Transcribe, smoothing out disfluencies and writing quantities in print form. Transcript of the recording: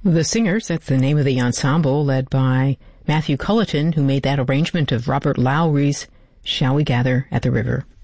The Singers, that's the name of the ensemble, led by Matthew Culleton, who made that arrangement of Robert Lowry's Shall We Gather at the River.